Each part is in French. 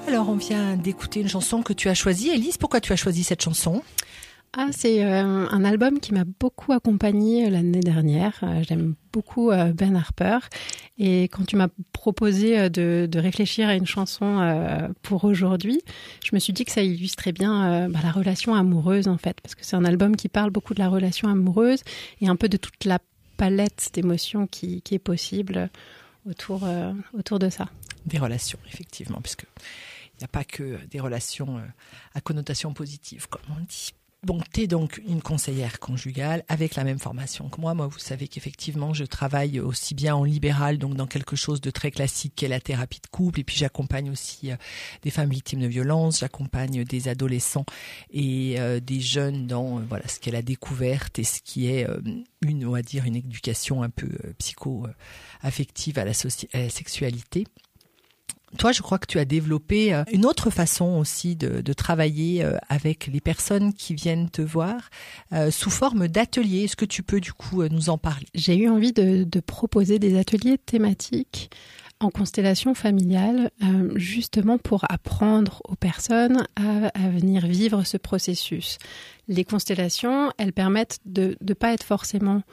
Alors, on vient d'écouter une chanson que tu as choisie. Élise, pourquoi tu as choisi cette chanson ? C'est un album qui m'a beaucoup accompagnée l'année dernière. J'aime beaucoup Ben Harper. Et quand tu m'as proposé de réfléchir à une chanson pour aujourd'hui, je me suis dit que ça illustrait bien la relation amoureuse, en fait. Parce que c'est un album qui parle beaucoup de la relation amoureuse et un peu de toute la palette d'émotions qui est possible autour de ça. Des relations, effectivement, puisque il n'y a pas que des relations à connotation positive, comme on dit. Bon, tu es donc une conseillère conjugale avec la même formation que moi. Moi, vous savez qu'effectivement, je travaille aussi bien en libéral, donc dans quelque chose de très classique qu'est la thérapie de couple. Et puis, j'accompagne aussi des femmes victimes de violences. J'accompagne des adolescents et des jeunes dans ce qu'est la découverte et ce qui est on va dire, une éducation un peu psycho-affective à la sexualité. Toi, je crois que tu as développé une autre façon aussi de travailler avec les personnes qui viennent te voir sous forme d'ateliers. Est-ce que tu peux du coup nous en parler ? J'ai eu envie de proposer des ateliers thématiques en constellation familiale, justement pour apprendre aux personnes à venir vivre ce processus. Les constellations, elles permettent de ne pas être forcément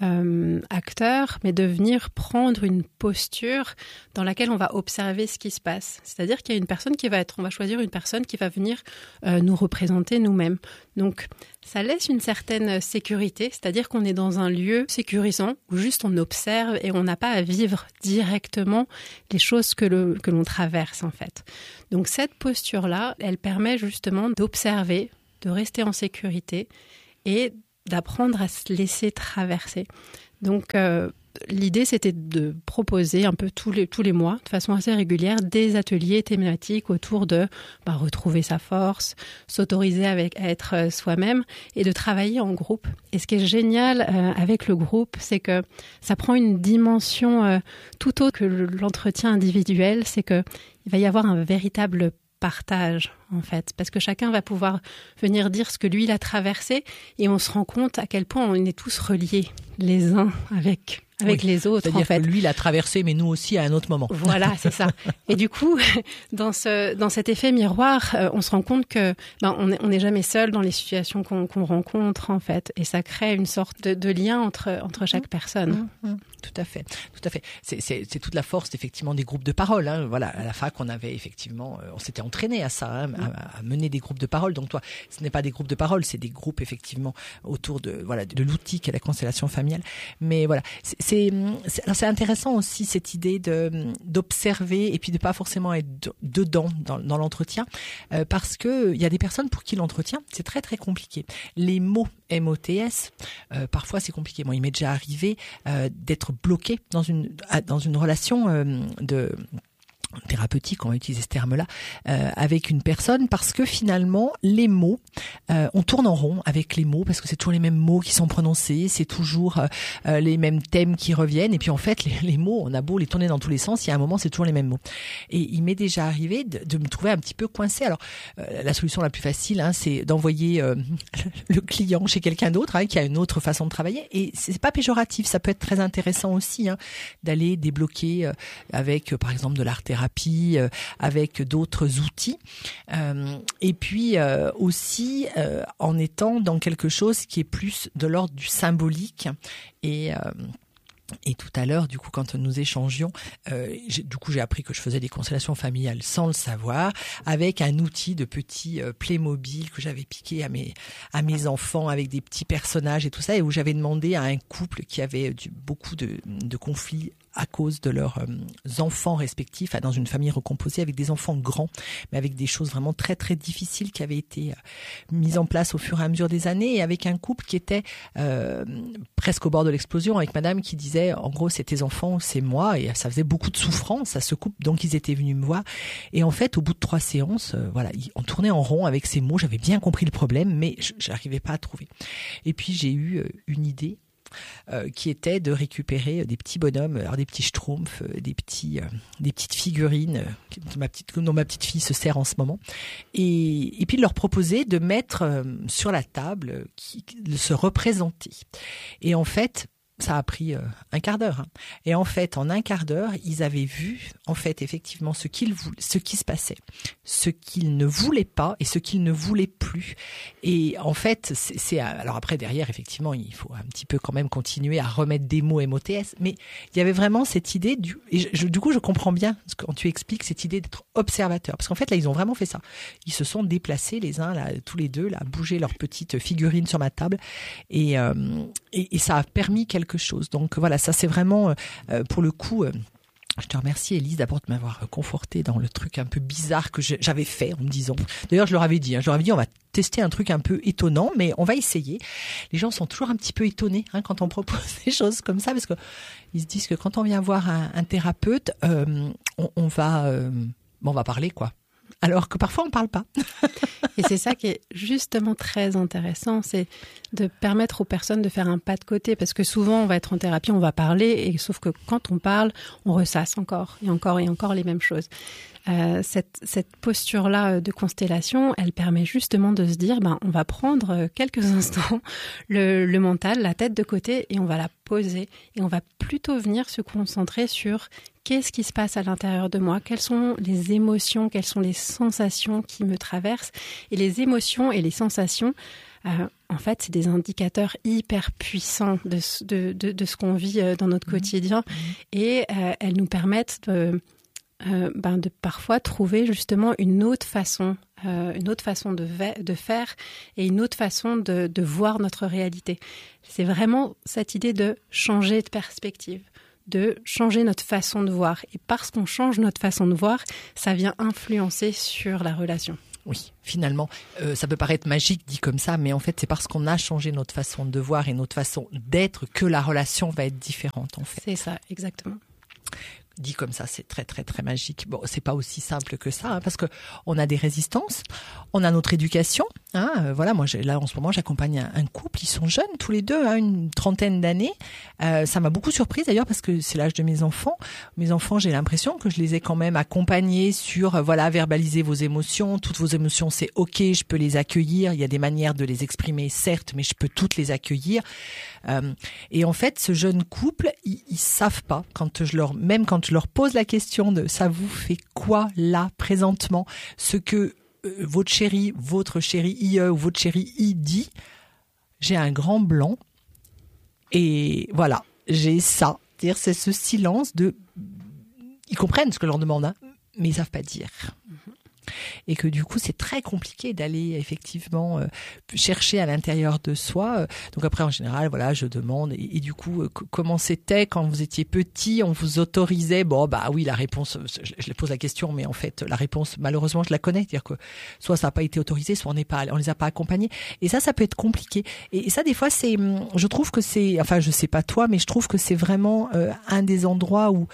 acteur, mais de venir prendre une posture dans laquelle on va observer ce qui se passe. C'est-à-dire qu'il y a une personne on va choisir une personne qui va venir nous représenter nous-mêmes. Donc, ça laisse une certaine sécurité, c'est-à-dire qu'on est dans un lieu sécurisant où juste on observe et on n'a pas à vivre directement les choses que l'on traverse en fait. Donc, cette posture-là, elle permet justement d'observer, de rester en sécurité et d'apprendre à se laisser traverser. Donc, l'idée, c'était de proposer un peu tous les mois, de façon assez régulière, des ateliers thématiques autour de retrouver sa force, s'autoriser à être soi-même et de travailler en groupe. Et ce qui est génial avec le groupe, c'est que ça prend une dimension tout autre que l'entretien individuel. C'est qu'il va y avoir un véritable partage en fait, parce que chacun va pouvoir venir dire ce que lui il a traversé et on se rend compte à quel point on est tous reliés les uns avec les autres. C'est-à-dire en fait. Que lui il a traversé, mais nous aussi à un autre moment. Voilà, c'est ça. Et du coup, dans cet effet miroir, on se rend compte que on n'est jamais seul dans les situations qu'on rencontre en fait, et ça crée une sorte de lien entre chaque personne. Tout à fait. C'est toute la force effectivement des groupes de parole. Hein. Voilà, à la fac, on avait effectivement, on s'était entraîné à ça, à mener des groupes de parole. Donc toi, ce n'est pas des groupes de parole, c'est des groupes effectivement autour de l'outil qu'est la constellation familiale. Mais voilà, c'est intéressant aussi cette idée d'observer et puis de pas forcément être dedans dans l'entretien, parce que il y a des personnes pour qui l'entretien c'est très très compliqué. Les mots MOTS, parfois c'est compliqué. Moi, il m'est déjà arrivé d'être bloqué dans une relation de thérapeutique, on va utiliser ce terme-là, avec une personne parce que finalement les mots, on tourne en rond avec les mots parce que c'est toujours les mêmes mots qui sont prononcés, c'est toujours les mêmes thèmes qui reviennent et puis en fait les mots, on a beau les tourner dans tous les sens, il y a un moment c'est toujours les mêmes mots. Et il m'est déjà arrivé de me trouver un petit peu coincée. Alors la solution la plus facile, c'est d'envoyer le client chez quelqu'un d'autre qui a une autre façon de travailler et c'est pas péjoratif, ça peut être très intéressant aussi d'aller débloquer avec par exemple de l'art-thérapie, avec d'autres outils, et puis aussi en étant dans quelque chose qui est plus de l'ordre du symbolique et tout à l'heure, du coup, quand nous échangions, j'ai appris que je faisais des constellations familiales sans le savoir, avec un outil de petit Playmobil que j'avais piqué à mes enfants avec des petits personnages et tout ça, et où j'avais demandé à un couple qui avait beaucoup de conflits à cause de leurs enfants respectifs, dans une famille recomposée avec des enfants grands, mais avec des choses vraiment très très difficiles qui avaient été mises en place au fur et à mesure des années, et avec un couple qui était presque au bord de l'explosion, avec madame qui disait en gros c'est tes enfants, c'est moi, et ça faisait beaucoup de souffrance à ce couple, donc ils étaient venus me voir, et en fait au bout de 3 séances, on tournait en rond avec ces mots, j'avais bien compris le problème, mais j'arrivais pas à trouver. Et puis j'ai eu une idée qui était de récupérer des petits bonhommes, alors des petits schtroumpfs, des petites figurines dont ma petite fille se sert en ce moment, et puis de leur proposer de mettre sur la table, de se représenter. Et en fait, Ça a pris un quart d'heure. Hein. Et en fait, en un quart d'heure, ils avaient vu, en fait, effectivement, ce qui se passait, ce qu'ils ne voulaient pas et ce qu'ils ne voulaient plus. Et en fait, alors après, derrière, effectivement, il faut un petit peu quand même continuer à remettre des mots MOTS. Mais il y avait vraiment cette idée du coup, je comprends bien quand tu expliques cette idée d'être observateur. Parce qu'en fait, là, ils ont vraiment fait ça. Ils se sont déplacés les uns, là, tous les deux, là, bouger leurs petites figurines sur ma table. Et ça a permis quelque chose. Donc voilà, ça c'est vraiment pour le coup. Je te remercie Élise d'abord de m'avoir conforté dans le truc un peu bizarre que j'avais fait en me disant. D'ailleurs, je leur avais dit, on va tester un truc un peu étonnant, mais on va essayer. Les gens sont toujours un petit peu étonnés quand on propose des choses comme ça, parce que ils se disent que quand on vient voir un thérapeute, on va parler quoi. Alors que parfois on ne parle pas. Et c'est ça qui est justement très intéressant, c'est de permettre aux personnes de faire un pas de côté. Parce que souvent on va être en thérapie, on va parler, et sauf que quand on parle, on ressasse encore et encore les mêmes choses. Cette posture-là de constellation, elle permet justement de se dire, on va prendre quelques instants le mental, la tête de côté, et on va la poser. Et on va plutôt venir se concentrer sur qu'est-ce qui se passe à l'intérieur de moi, quelles sont les émotions, quelles sont les sensations qui me traversent. Et les émotions et les sensations, en fait, c'est des indicateurs hyper puissants de ce qu'on vit dans notre quotidien. Et elles nous permettent de parfois trouver justement une autre façon de faire et une autre façon de voir notre réalité. C'est vraiment cette idée de changer de perspective, de changer notre façon de voir. Et parce qu'on change notre façon de voir, ça vient influencer sur la relation. Oui, finalement, ça peut paraître magique dit comme ça, mais en fait, c'est parce qu'on a changé notre façon de voir et notre façon d'être que la relation va être différente, en fait. C'est ça, exactement. Dit comme ça, c'est très très très magique. Bon, c'est pas aussi simple que ça, parce que on a des résistances, on a notre éducation. Voilà, moi là en ce moment, j'accompagne un couple, ils sont jeunes tous les deux, une trentaine d'années. Ça m'a beaucoup surprise d'ailleurs parce que c'est l'âge de mes enfants. Mes enfants, j'ai l'impression que je les ai quand même accompagnés sur verbaliser vos émotions. Toutes vos émotions, c'est ok, je peux les accueillir. Il y a des manières de les exprimer, certes, mais je peux toutes les accueillir. Et en fait, ce jeune couple, ils savent pas quand je leur pose la question de ça vous fait quoi là présentement, ce que votre chéri IE ou votre chéri I dit, j'ai un grand blanc et voilà, j'ai ça. C'est-à-dire c'est ce silence de ils comprennent ce que je leur demande, mais ils savent pas dire. Et que du coup c'est très compliqué d'aller effectivement chercher à l'intérieur de soi. Donc après en général je demande et du coup comment c'était quand vous étiez petit, on vous autorisait oui la réponse, je pose la question mais en fait la réponse malheureusement je la connais, c'est-à-dire que soit ça n'a pas été autorisé, soit on les a pas accompagnés et ça peut être compliqué et ça des fois je trouve que c'est, enfin je sais pas toi mais je trouve que c'est vraiment un des endroits où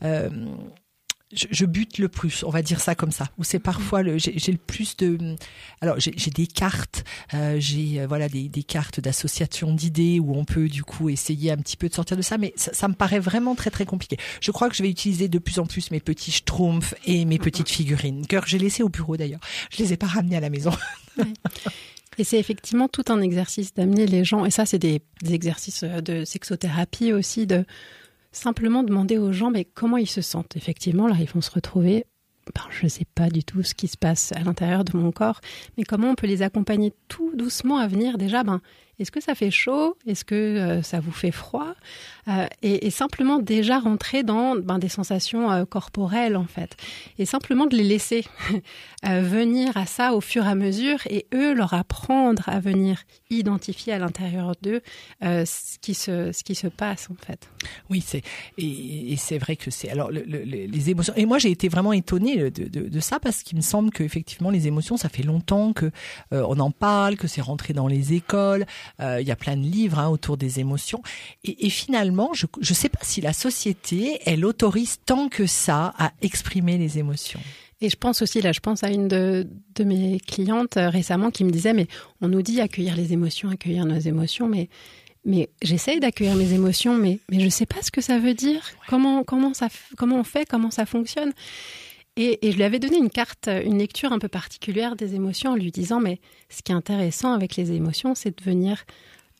je bute le plus, on va dire ça comme ça, où c'est parfois j'ai le plus de. Alors j'ai des cartes, des cartes d'association d'idées où on peut du coup essayer un petit peu de sortir de ça, mais ça me paraît vraiment très très compliqué. Je crois que je vais utiliser de plus en plus mes petits schtroumpfs et mes petites figurines que j'ai laissées au bureau d'ailleurs. Je les ai pas ramenées à la maison. Ouais. Et c'est effectivement tout un exercice d'amener les gens, et ça c'est des exercices de sexothérapie aussi, de simplement demander aux gens comment ils se sentent. Effectivement, là, ils vont se retrouver, je ne sais pas du tout ce qui se passe à l'intérieur de mon corps, mais comment on peut les accompagner tout doucement à venir déjà, est-ce que ça fait chaud? Est-ce que ça vous fait froid? Et simplement déjà rentrer dans des sensations corporelles en fait. Et simplement de les laisser venir à ça au fur et à mesure et eux leur apprendre à venir identifier à l'intérieur d'eux ce qui se passe en fait. Oui, et c'est vrai que c'est alors les émotions. Et moi j'ai été vraiment étonnée de ça parce qu'il me semble que effectivement les émotions ça fait longtemps que on en parle, que c'est rentré dans les écoles. Il y a plein de livres autour des émotions et finalement je sais pas si la société elle autorise tant que ça à exprimer les émotions. Et je pense à une de mes clientes récemment qui me disait mais on nous dit accueillir nos émotions mais j'essaye d'accueillir mes émotions mais je sais pas ce que ça veut dire. Ouais. Comment on fait, comment ça fonctionne. Et je lui avais donné une lecture un peu particulière des émotions en lui disant mais ce qui est intéressant avec les émotions c'est de venir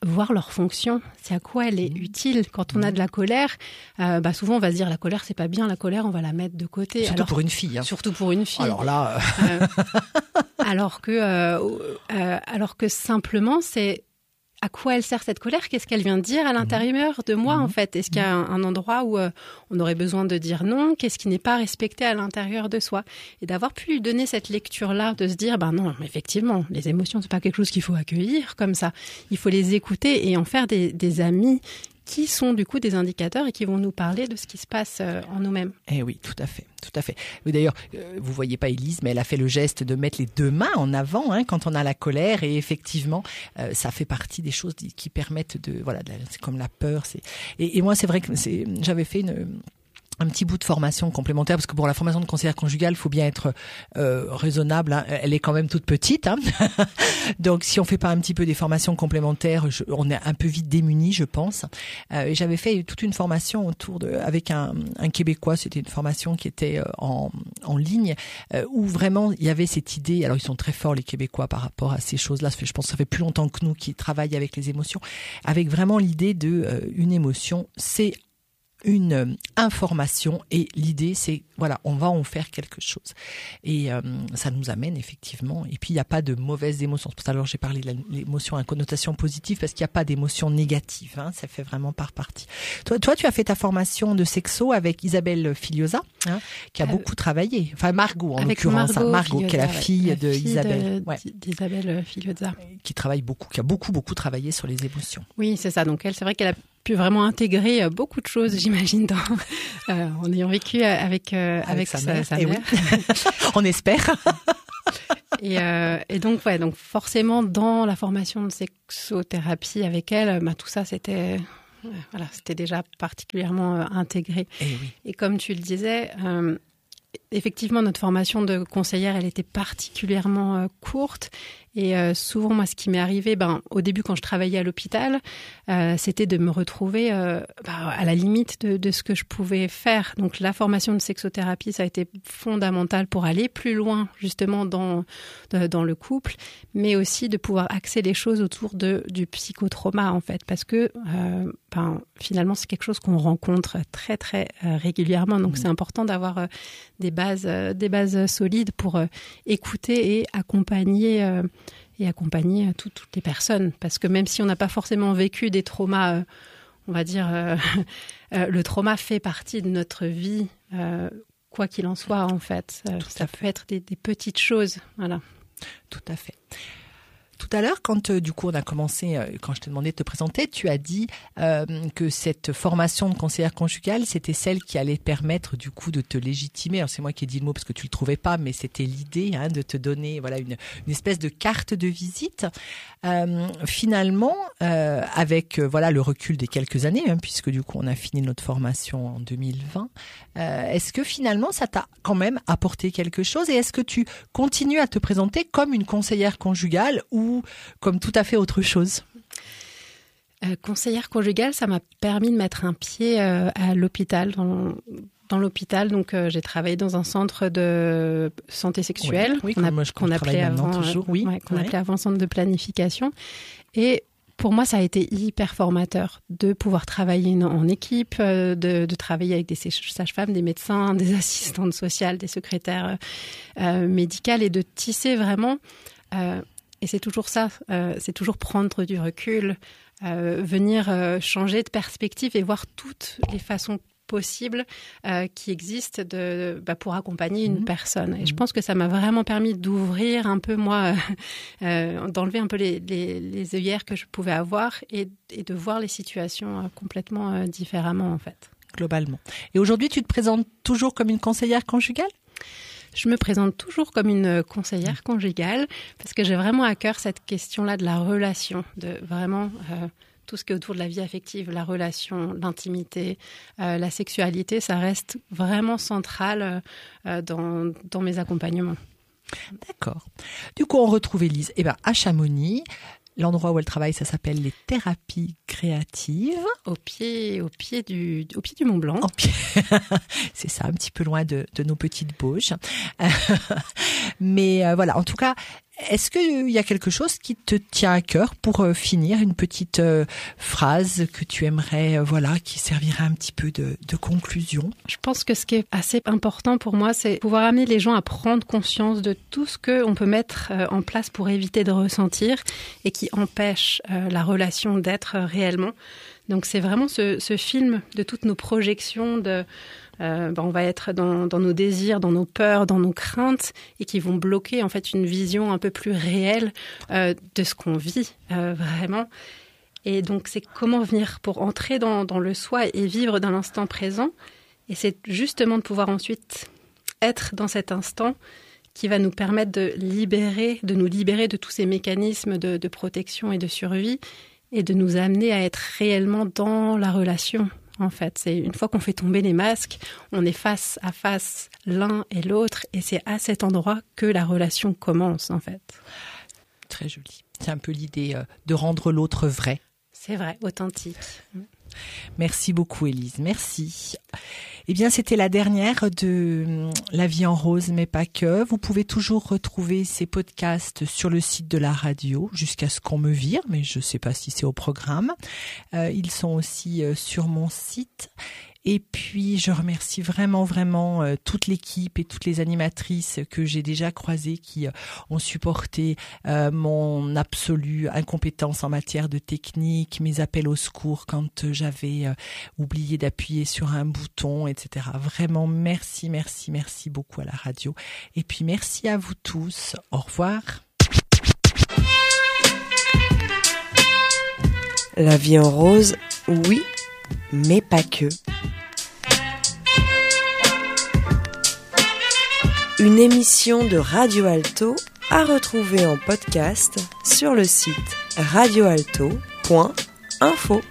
voir leur fonction, c'est à quoi elle est utile. Quand on a de la colère, souvent on va se dire la colère c'est pas bien, la colère on va la mettre de côté. Surtout pour une fille. Surtout pour une fille. Alors là, alors que simplement c'est à quoi elle sert cette colère? Qu'est-ce qu'elle vient dire à l'intérieur de moi, en fait? Est-ce qu'il y a un endroit où on aurait besoin de dire non? Qu'est-ce qui n'est pas respecté à l'intérieur de soi? Et d'avoir pu lui donner cette lecture-là, de se dire, non, effectivement, les émotions, c'est pas quelque chose qu'il faut accueillir comme ça. Il faut les écouter et en faire des amis qui sont du coup des indicateurs et qui vont nous parler de ce qui se passe en nous-mêmes. Eh oui, tout à fait. Oui, d'ailleurs, vous voyez pas Élise, mais elle a fait le geste de mettre les deux mains en avant quand on a la colère, et effectivement, ça fait partie des choses qui permettent c'est comme la peur. Et moi, c'est vrai que j'avais fait un petit bout de formation complémentaire, parce que pour la formation de conseillère conjugale, il faut bien être raisonnable. Elle est quand même toute petite. Donc, si on fait pas un petit peu des formations complémentaires, on est un peu vite démunis, je pense. Et j'avais fait toute une formation avec un Québécois. C'était une formation qui était en ligne, où vraiment il y avait cette idée. Alors, ils sont très forts, les Québécois, par rapport à ces choses-là. Je pense que ça fait plus longtemps que nous qui travaillent avec les émotions, avec vraiment l'idée une émotion, c'est une information, et l'idée c'est on va en faire quelque chose, et ça nous amène effectivement, et puis il n'y a pas de mauvaises émotions. Tout à l'heure j'ai parlé de l'émotion à connotation positive, parce qu'il n'y a pas d'émotion négative, ça fait vraiment par partie. Toi tu as fait ta formation de sexo avec Isabelle Filiosa, qui a beaucoup travaillé, enfin Margot en l'occurrence, Margot qui est la fille d'Isabelle d'Isabelle Filiosa, qui a beaucoup travaillé sur les émotions. Oui, c'est ça. Donc elle, c'est vrai qu'elle a pu vraiment intégrer beaucoup de choses, j'imagine, en ayant vécu avec sa mère. Oui. On espère. Et donc forcément, dans la formation de sexothérapie avec elle, tout ça, c'était déjà particulièrement intégré. Et comme tu le disais, effectivement, notre formation de conseillère, elle était particulièrement courte. Et souvent, moi, ce qui m'est arrivé, au début, quand je travaillais à l'hôpital, c'était de me retrouver à la limite de ce que je pouvais faire. Donc, la formation de sexothérapie, ça a été fondamental pour aller plus loin, justement, dans le couple, mais aussi de pouvoir axer les choses autour du psychotrauma, en fait, parce que finalement, c'est quelque chose qu'on rencontre très, très régulièrement. Donc, c'est important d'avoir des bases solides pour écouter et accompagner toutes les personnes. Parce que même si on n'a pas forcément vécu des traumas, on va dire, le trauma fait partie de notre vie, quoi qu'il en soit, en fait. Ça peut être des petites choses. Voilà. Tout à fait. Tout à l'heure, quand du coup on a commencé, quand je t'ai demandé de te présenter, tu as dit que cette formation de conseillère conjugale, c'était celle qui allait permettre du coup de te légitimer. Alors c'est moi qui ai dit le mot parce que tu le trouvais pas, mais c'était l'idée de te donner une espèce de carte de visite. Finalement, avec le recul des quelques années, puisque du coup on a fini notre formation en 2020, est-ce que finalement ça t'a quand même apporté quelque chose, et est-ce que tu continues à te présenter comme une conseillère conjugale ou comme tout à fait autre chose? Conseillère conjugale, ça m'a permis de mettre un pied à l'hôpital, dans l'hôpital. Donc, j'ai travaillé dans un centre de santé sexuelle qu'on appelait avant centre de planification. Et pour moi, ça a été hyper formateur de pouvoir travailler en équipe, de travailler avec des sages-femmes, des médecins, des assistantes sociales, des secrétaires médicales, et de tisser vraiment... Et c'est toujours ça, c'est toujours prendre du recul, venir changer de perspective et voir toutes les façons possibles qui existent pour accompagner une personne. Et je pense que ça m'a vraiment permis d'ouvrir un peu, moi, d'enlever un peu les œillères que je pouvais avoir, et de voir les situations complètement différemment, en fait. Globalement. Et aujourd'hui, tu te présentes toujours comme une conseillère conjugale ? Je me présente toujours comme une conseillère conjugale, parce que j'ai vraiment à cœur cette question-là de la relation, de vraiment tout ce qui est autour de la vie affective, la relation, l'intimité, la sexualité, ça reste vraiment central dans mes accompagnements. D'accord. Du coup, on retrouve Élise à Chamonix. L'endroit où elle travaille, ça s'appelle les thérapies créatives. Au pied du Mont Blanc. C'est ça, un petit peu loin de nos petites Bauges. Mais voilà, en tout cas, est-ce qu'il y a quelque chose qui te tient à cœur pour finir, une petite phrase que tu aimerais, qui servirait un petit peu de conclusion? Je pense que ce qui est assez important pour moi, c'est pouvoir amener les gens à prendre conscience de tout ce qu'on peut mettre en place pour éviter de ressentir et qui empêche la relation d'être réellement. Donc c'est vraiment ce film de toutes nos projections, on va être dans nos désirs, dans nos peurs, dans nos craintes, et qui vont bloquer en fait une vision un peu plus réelle de ce qu'on vit vraiment. Et donc c'est comment venir pour entrer dans le soi et vivre dans l'instant présent. Et c'est justement de pouvoir ensuite être dans cet instant qui va nous permettre de nous libérer de tous ces mécanismes de protection et de survie, et de nous amener à être réellement dans la relation. En fait, c'est une fois qu'on fait tomber les masques, on est face à face l'un et l'autre, et c'est à cet endroit que la relation commence, en fait. Très joli. C'est un peu l'idée de rendre l'autre vrai. C'est vrai, authentique. Merci beaucoup, Élise. Merci. Eh bien, c'était la dernière de La vie en rose, mais pas que. Vous pouvez toujours retrouver ces podcasts sur le site de la radio jusqu'à ce qu'on me vire, mais je ne sais pas si c'est au programme. Ils sont aussi sur mon site. Et puis, je remercie vraiment toute l'équipe et toutes les animatrices que j'ai déjà croisées qui ont supporté mon absolue incompétence en matière de technique, mes appels au secours quand j'avais oublié d'appuyer sur un bouton, etc. Vraiment, merci beaucoup à la radio. Et puis, merci à vous tous. Au revoir. La vie en rose, oui, mais pas que. Une émission de Radio Alto à retrouver en podcast sur le site radioalto.info.